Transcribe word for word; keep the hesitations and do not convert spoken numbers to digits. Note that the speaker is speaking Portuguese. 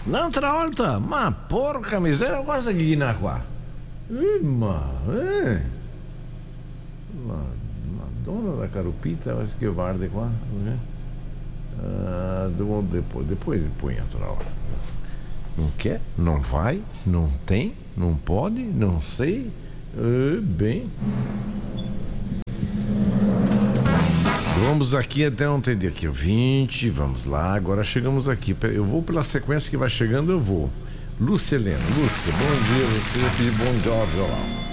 Não, Travolta, ma porca miseria, cosa che Guinaquá. Eh, ma, eh. Ma, Madonna da Carupita, acho que guarda qua. Ah, depois, depois põe outra hora. Não quer, não vai, não tem, não pode, não sei. Eh, bem. Vamos aqui até ontem, dia aqui, vinte, vamos lá, agora chegamos aqui, eu vou pela sequência que vai chegando, eu vou. Lúcia Helena, Lúcia, bom dia, você pediu bom jovem, olá.